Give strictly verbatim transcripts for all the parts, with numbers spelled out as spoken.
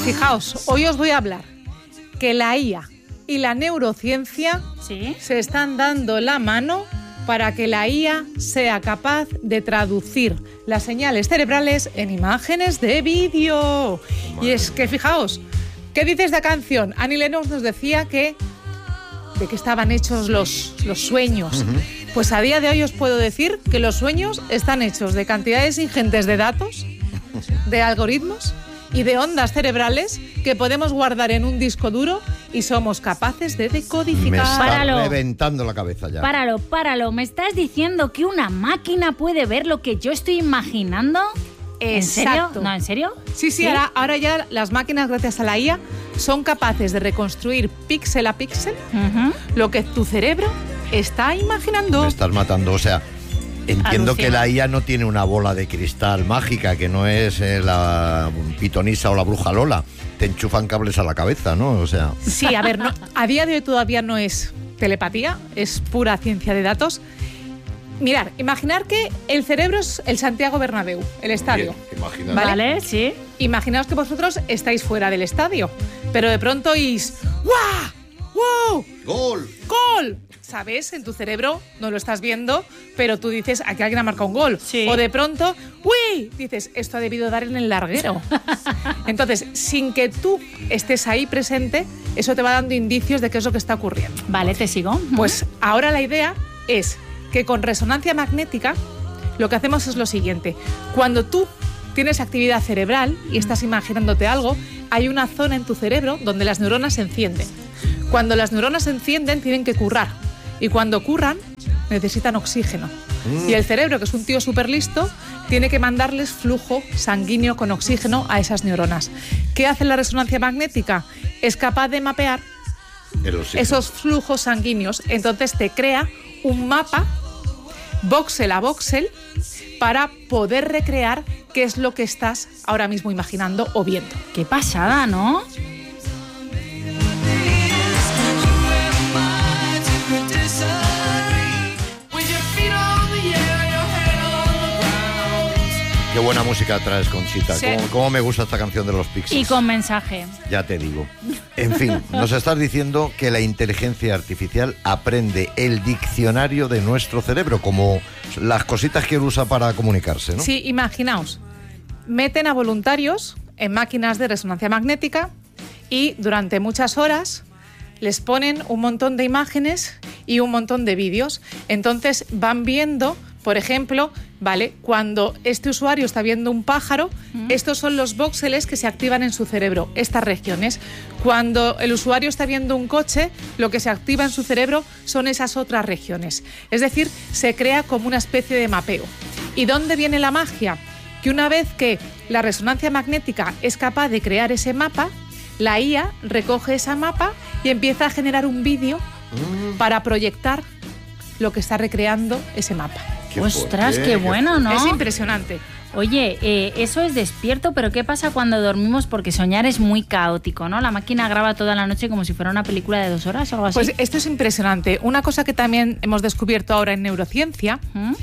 Fijaos, hoy os voy a hablar que la I A y la neurociencia ¿Sí? se están dando la mano para que la I A sea capaz de traducir las señales cerebrales en imágenes de vídeo. Y es que, fijaos, ¿qué dice esta canción? Annie Lennox nos decía que de qué estaban hechos los, los sueños. Uh-huh. Pues a día de hoy os puedo decir que los sueños están hechos de cantidades ingentes de datos, de algoritmos y de ondas cerebrales que podemos guardar en un disco duro y somos capaces de decodificar. Me está Páralo. reventando la cabeza ya. Páralo, páralo. ¿Me estás diciendo que una máquina puede ver lo que yo estoy imaginando? ¿En serio? Exacto. ¿No, en serio? Sí, sí, ¿Sí? Ahora, ahora ya las máquinas, gracias a la I A, son capaces de reconstruir píxel a píxel uh-huh. lo que tu cerebro está imaginando. Me estás matando, o sea, entiendo Alucina. que la I A no tiene una bola de cristal mágica, que no es eh, la pitonisa o la bruja Lola. Te enchufan cables a la cabeza, ¿no? O sea... Sí, a ver, no, a día de hoy todavía no es telepatía, es pura ciencia de datos. Mirad, imaginar que el cerebro es el Santiago Bernabéu, el estadio. Bien, ¿Vale? Vale, sí. Imaginaos que vosotros estáis fuera del estadio, pero de pronto oís ¡guau! ¡Wow! ¡Gol! ¡Gol! ¿Sabes? En tu cerebro no lo estás viendo, pero tú dices, aquí alguien ha marcado un gol. Sí. O de pronto, ¡uy! Dices, esto ha debido dar en el larguero. Entonces, sin que tú estés ahí presente, eso te va dando indicios de qué es lo que está ocurriendo. Vale, te sigo. Pues ahora la idea es que con resonancia magnética lo que hacemos es lo siguiente. Cuando tú tienes actividad cerebral y estás imaginándote algo, hay una zona en tu cerebro donde las neuronas se encienden. Cuando las neuronas se encienden, tienen que currar. Y cuando curran, necesitan oxígeno. Mm. Y el cerebro, que es un tío súper listo, tiene que mandarles flujo sanguíneo con oxígeno a esas neuronas. ¿Qué hace la resonancia magnética? Es capaz de mapear esos flujos sanguíneos. Entonces te crea un mapa, voxel a voxel, para poder recrear qué es lo que estás ahora mismo imaginando o viendo. Qué pasada, ¿no? Qué buena música traes, Conchita. Sí. ¿Cómo, cómo me gusta esta canción de los Pixies? Y con mensaje. Ya te digo. En fin, nos estás diciendo que la inteligencia artificial aprende el diccionario de nuestro cerebro, como las cositas que usa para comunicarse, ¿no? Sí, imaginaos. Meten a voluntarios en máquinas de resonancia magnética y durante muchas horas les ponen un montón de imágenes y un montón de vídeos. Entonces van viendo, por ejemplo, ¿vale? Cuando este usuario está viendo un pájaro, mm. estos son los voxeles que se activan en su cerebro, estas regiones. Cuando el usuario está viendo un coche, lo que se activa en su cerebro son esas otras regiones. Es decir, se crea como una especie de mapeo. ¿Y dónde viene la magia? Que una vez que la resonancia magnética es capaz de crear ese mapa, la I A recoge ese mapa y empieza a generar un vídeo mm. para proyectar lo que está recreando ese mapa. Qué Ostras, fuerte, qué bueno, ¿no? Es impresionante. Oye, eh, eso es despierto, pero ¿qué pasa cuando dormimos? Porque soñar es muy caótico, ¿no? La máquina graba toda la noche como si fuera una película de dos horas o algo así. Pues esto es impresionante. Una cosa que también hemos descubierto ahora en neurociencia, ¿Mm?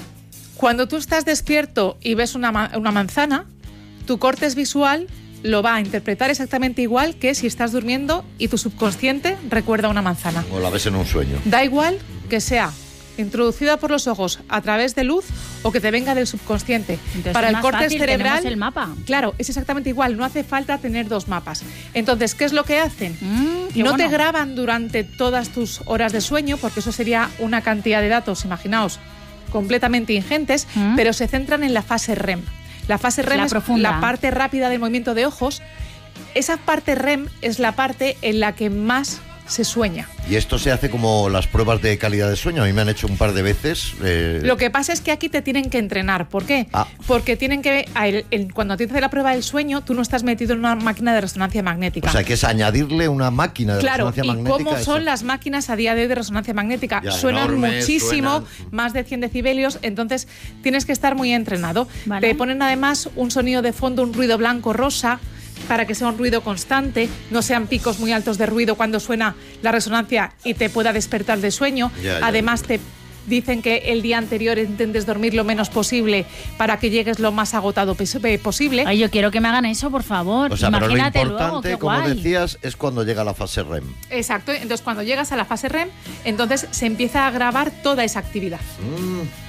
cuando tú estás despierto y ves una, ma- una manzana, tu córtex visual lo va a interpretar exactamente igual que si estás durmiendo y tu subconsciente recuerda una manzana. O la ves en un sueño. Da igual que sea introducida por los ojos a través de luz o que te venga del subconsciente. Entonces para es el más córtex fácil, cerebral, tenemos el mapa. Claro, es exactamente igual, no hace falta tener dos mapas. Entonces, ¿qué es lo que hacen? Mm, qué no bueno. te graban durante todas tus horas de sueño, porque eso sería una cantidad de datos, imaginaos, completamente ingentes, mm. pero se centran en la fase R E M. La fase R E M la es profunda. la parte rápida del movimiento de ojos. Esa parte R E M es la parte en la que más se sueña. Y esto se hace como las pruebas de calidad de sueño. A mí me han hecho un par de veces. Eh... Lo que pasa es que aquí te tienen que entrenar. ¿Por qué? Ah. Porque tienen que... El, el, cuando te hace la prueba del sueño, tú no estás metido en una máquina de resonancia magnética. O sea, que es añadirle una máquina de claro, resonancia ¿y magnética. cómo son eso? las máquinas a día de hoy de resonancia magnética? Ya, suenan enormes, muchísimo, suenan. más de cien decibelios, entonces tienes que estar muy entrenado. Vale. Te ponen además un sonido de fondo, un ruido blanco-rosa, para que sea un ruido constante, no sean picos muy altos de ruido cuando suena la resonancia y te pueda despertar de sueño. Ya, ya, Además, ya. te dicen que el día anterior intentes dormir lo menos posible para que llegues lo más agotado posible. Ay, yo quiero que me hagan eso, por favor. O sea, Imagínate pero lo luego, importante, qué como guay. decías, es cuando llega la fase R E M. Exacto, entonces cuando llegas a la fase R E M, entonces se empieza a grabar toda esa actividad. Mm.